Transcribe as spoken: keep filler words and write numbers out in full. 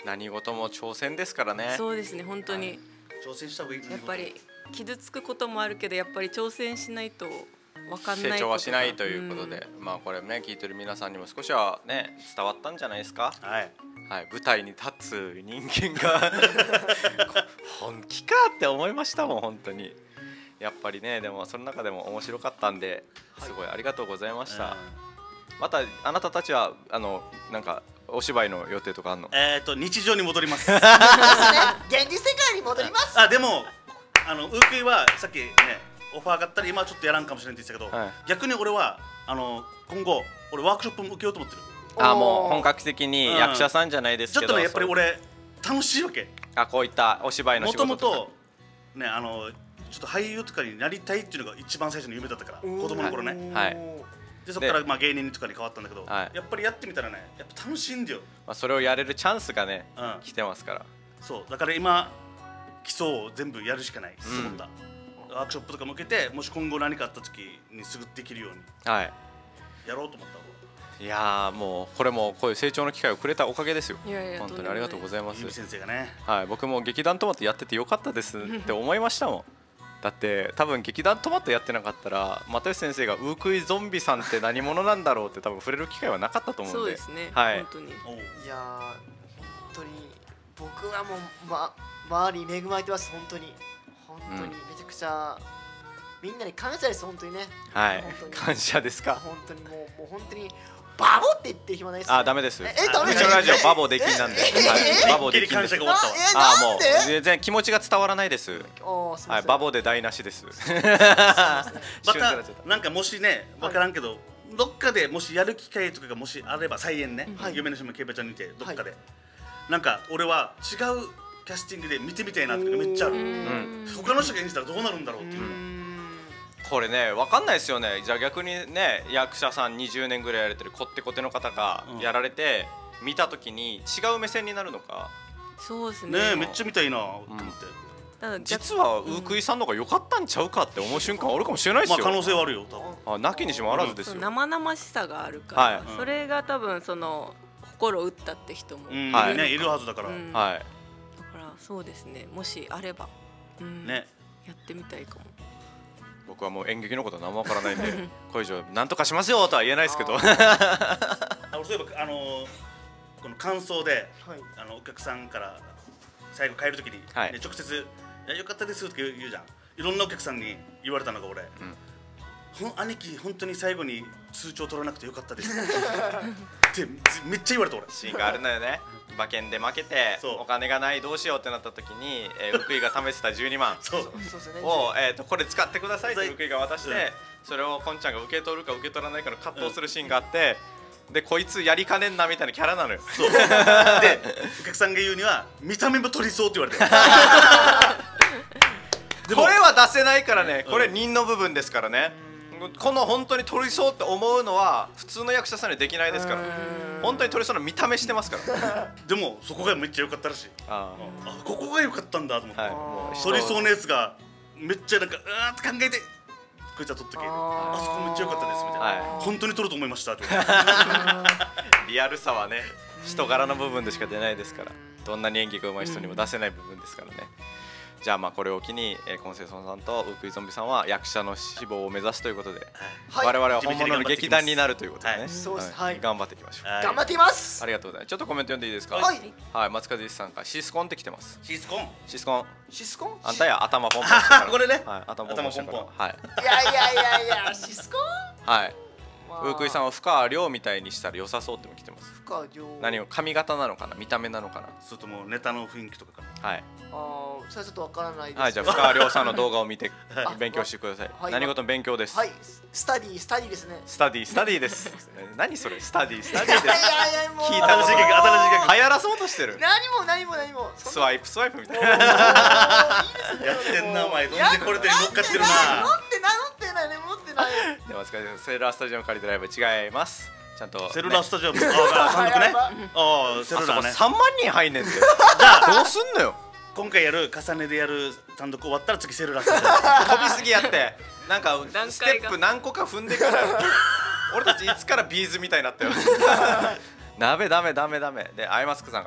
何事も挑戦ですからね。 そうですね、本当に、はい、 挑戦した方がいい。 やっぱり傷つくこともあるけど、やっぱり挑戦しないと分かんないことが、 成長はしないということで、うん、まあこれね聞いてる皆さんにも少しはね伝わったんじゃないですか。 はい、 はい、舞台に立つ人間が本気かって思いましたもん本当に。やっぱりね、でもその中でも面白かったんで、すごいありがとうございました。はい、またあなたたちはあのなんかお芝居の予定とかあるの？ えっと日常に戻ります。 現実世界に戻ります。 あ、でもあのウークイはさっきねオファーがあったら今はちょっとやらんかもしれないって言ってたけど、はい、逆に俺はあの今後俺ワークショップも受けようと思ってる。 あ、もう本格的に役者さんじゃないですけど、 ちょっとねやっぱり俺楽しいわけ。 あ、こういったお芝居の仕事とかもともとね、あのちょっと俳優とかになりたいっていうのが一番最初の夢だったから、子供の頃ね。 はい。 でそこからまあ芸人とかに変わったんだけど、 はい、 やっぱりやってみたらね、やっぱ楽しいんだよ。 まあそれをやれるチャンスがね、 うん、 来てますから。 そうだから今基礎を全部やるしかないと思った。うん、ワークショップとか向けて、もし今後何かあった時にすぐできるように、はい、やろうと思った。 いやー、もうこれもこういう成長の機会をくれたおかげですよ。 いやいや、 本当にありがとうございます。 ゆみ先生がね、 はい、僕も劇団トマトやっててよかったですって思いましたもん。だって多分劇団トマトやってなかったら又吉先生がウークイゾンビさんって何者なんだろうって多分触れる機会はなかったと思うんで。 そうですね、 はい、 本当に。いやー、本当に僕はもう、ま、周り恵まれてます。本当に本当にめちゃくちゃ、うん、みんなに感謝です。本当にね。 はい、感謝ですか。 本当にもう、もう本当にバボって言ってる暇ないです、ね。 あ、ダメです。 え、ダメです。 うちのラジオバボできんなんで。バボできんです。あ、もう全然気持ちが伝わらないです。はい、バボで台無しです。 またなんかもしね、わからんけど、どっかでもしやる機会とかがもしあれば、再演ね、夢の島ケイバちゃんにてどっかで、なんか俺は違うキャスティングで見てみたいなってめっちゃある。他の人が演じたらどうなるんだろうっていうの。 これね、分かんないですよね。じゃあ逆にね、役者さんにじゅうねんぐらいやれてるこってこての方がやられて、うん、見た時に違う目線になるのか。 そうですね。 ね、めっちゃ見たいなと思って、 うん、実はウークイさんの方が良かったんちゃうかって思う瞬間あるかもしれないですよ。 まあ可能性はあるよ、多分。あ、なきにしもあらずですよ。 生々しさがあるから、はい、それが多分その心を打ったって人も、 うん、はい、ね、いるはずだから、うん、 はい。 だからそうですね、もしあれば、うん、ね、やってみたいかも。 僕はもう演劇のことは何もわからないんでこれ以上何とかしますよとは言えないですけどあそういえばあのー、この感想で、はい、あのお客さんから最後帰るときに、はい、ね、直接いやよかったですって言うじゃん。いろんなお客さんに言われたのが俺、うん、兄貴本当に最後に通帳取らなくてよかったですってめっちゃ言われた俺。 シーンがあるのよね。馬券で負けてお金がないどうしようってなった時に、えー、福井が試してたじゅうにまんを、えー、とこれ使ってくださいって福井が渡して、うん、それをこんちゃんが受け取るか受け取らないかの葛藤するシーンがあって、うん、でこいつやりかねんなみたいなキャラなのよ。 そうでお客さんが言うには見た目も取りそうって言われてこれは出せないからね。これ人の部分ですからね。この本当に取りそうって思うのは普通の役者さんにはできないですから。本当に取りそうな見た目してますからでもそこがめっちゃ良かったらしい。ああ、ここが良かったんだと思って、はい、 もう取りそうなやつがめっちゃなんかうーって考えてこいつは取っとけ、あ, あそこめっちゃ良かったですみたいな、はい、本当に取ると思いましたってリアルさはね、人柄の部分でしか出ないですから、どんなに演技が上手い人にも出せない部分ですからね。じゃあまあこれを機に、えー、コンセイソンさんとウークイゾンビさんは役者の志望を目指すということで、はい、我々は本物の劇団になるということでね、はい、そうです、はい、頑張っていきましょう。 はい、頑張っています。 ありがとうございます。ちょっとコメント読んでいいですか。 はい、 はい、松風さんからシスコンって来てます。 シスコンシスコンシスコンあんたや頭ポンポンしてからこれね、 はい、頭ポンポンしてから、はい、 いやいやいやいやシスコンはい、ウークイさんは深川亮みたいにしたら良さそうっても来てます。 深川亮、 何を髪型なのかな、見た目なのかな、 それともネタの雰囲気とかかな。 はい、 ああ、それはちょっとわからないです。 はい、じゃあ深川亮さんの動画を見て勉強してください。はい、何事も勉強です。 はい、スタディスタディですね。 スタディスタディです。何それスタディスタディです。 いやいやもう聞いたことない。 新しい曲流行らそうとしてる。 何も何も何もスワイプスワイプみたいな。 やってんなお前。どんでこれで乗っかってるな。 乗ってな乗ってないね乗ってない。 でもお疲れ様です。セルラースタジオの借りてライブ違います。ちゃんとセルラースタジオ、ああ単独ね。ああセルラーね。 さんまんにん入んねんて。じゃあどうすんのよ。 今回やる重ねでやる単独終わったら次セルラースタジオ。飛びすぎやってなんかステップ何個か踏んでから俺たちいつからビーズみたいになったよ。ダメダメダメダメでアイマスクさん